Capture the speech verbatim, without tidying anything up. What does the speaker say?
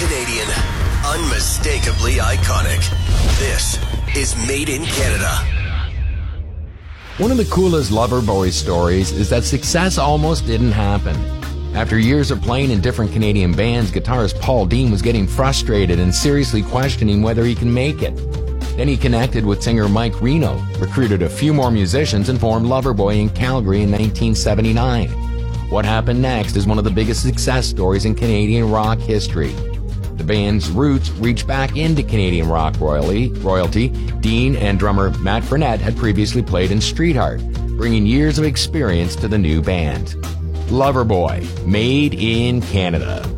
Canadian. Unmistakably iconic. This is Made in Canada. One of the coolest Loverboy stories is that success almost didn't happen. After years of playing in different Canadian bands, guitarist Paul Dean was getting frustrated and seriously questioning whether he can make it. Then he connected with singer Mike Reno, recruited a few more musicians, and formed Loverboy in Calgary in nineteen seventy-nine. What happened next is one of the biggest success stories in Canadian rock history. The band's roots reach back into Canadian rock royalty. royalty. Dean and drummer Matt Frenette had previously played in Streetheart, bringing years of experience to the new band. Loverboy, Made in Canada.